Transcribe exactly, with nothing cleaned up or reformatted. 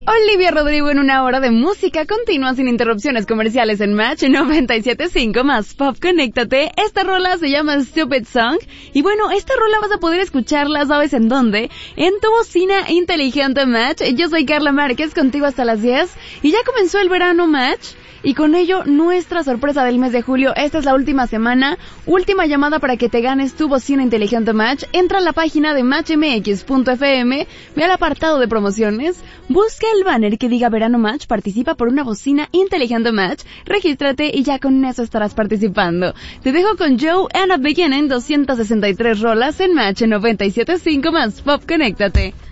Olivia Rodrigo en una hora de música continua sin interrupciones comerciales en Match noventa y siete punto cinco más Pop. Conéctate. Esta rola se llama Stupid Song. Y bueno, esta rola vas a poder escucharla, ¿sabes en dónde? En tu bocina inteligente Match. Yo soy Carla Márquez, contigo hasta las diez. Y ya comenzó el verano Match. Y con ello, nuestra sorpresa del mes de julio. Esta es la última semana, última llamada para que te ganes tu bocina inteligente Match. Entra a la página de match m x punto f m, ve al apartado de promociones, busca el banner que diga Verano Match, participa por una bocina inteligente Match, regístrate y ya con eso estarás participando. Te dejo con Joe and a Beginning, doscientas sesenta y tres rolas en Match noventa y siete punto cinco más Pop. Conéctate.